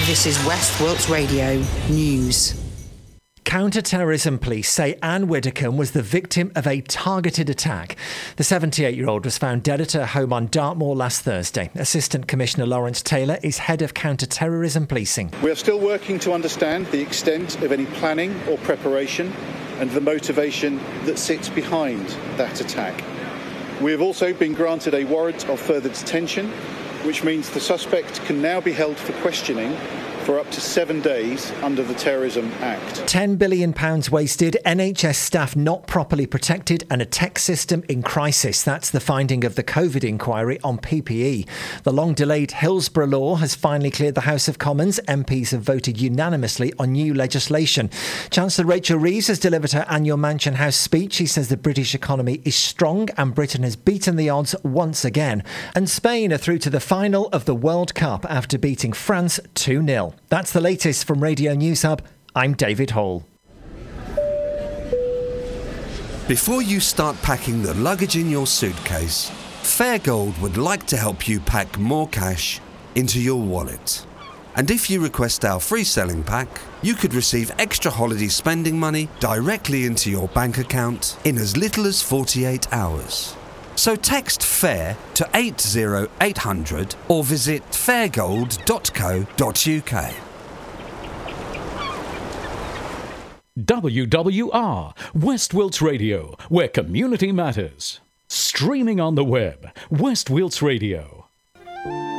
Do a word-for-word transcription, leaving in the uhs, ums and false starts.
This is West Wilts Radio News. Counter-terrorism police say Anne Widdecombe was the victim of a targeted attack. The seventy-eight-year-old was found dead at her home on Dartmoor last Thursday. Assistant Commissioner Lawrence Taylor is head of counter-terrorism policing. We are still working to understand the extent of any planning or preparation and the motivation that sits behind that attack. We have also been granted a warrant of further detention, which means the suspect can now be held for questioning for up to seven days under the Terrorism Act. ten billion pounds wasted, N H S staff not properly protected and a tech system in crisis. That's the finding of the COVID inquiry on P P E. The long-delayed Hillsborough law has finally cleared the House of Commons. M Ps have voted unanimously on new legislation. Chancellor Rachel Reeves has delivered her annual Mansion House speech. She says the British economy is strong and Britain has beaten the odds once again. And Spain are through to the final of the World Cup after beating France two nil. That's the latest from Radio News Hub. I'm David Hall. Before you start packing the luggage in your suitcase, Fairgold would like to help you pack more cash into your wallet. And if you request our free selling pack, you could receive extra holiday spending money directly into your bank account in as little as forty-eight hours. So text FAIR to eight zero eight hundred or visit fairgold dot co dot uk. W W R, West Wilts Radio, where community matters. Streaming on the web, West Wilts Radio.